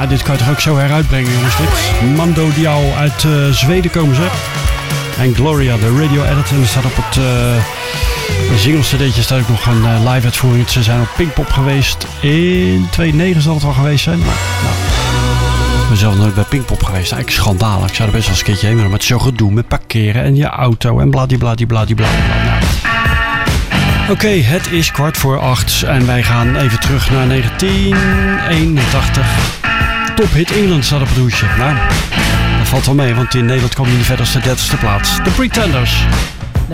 dit kan je toch ook zo heruitbrengen, jongens, dit. Mando Diao uit Zweden komen ze. En Gloria, de radio edit. En er staat op het single cd'tje staat ook nog een live uitvoering. Ze zijn op Pinkpop geweest. In 2009 zal het wel geweest zijn. Maar, nou, ik ben zelf nooit bij Pinkpop geweest. Eigenlijk schandalig. Ik zou er best wel eens een keertje heen willen. Met zo'n gedoe met parkeren en je auto en bladibladibladibla. Nou. Oké, het is 7:15 en wij gaan even terug naar 1981. Tophit England staat op het hoesje. Nou, dat valt wel mee, want in Nederland kwam hij niet verder als de 30ste plaats. The Pretenders.